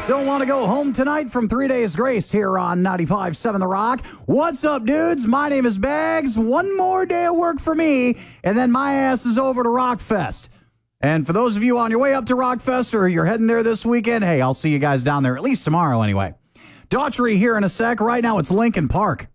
Don't want to go home tonight from 3 Days Grace here on 95.7 The Rock. What's up, dudes? My name is Bags. One more day of work for me, and then my ass is over to Rockfest. And for those of you on your way up to Rockfest or you're heading there this weekend, hey, I'll see you guys down there, at least tomorrow anyway. Daughtry here in a sec. Right now it's Lincoln Park.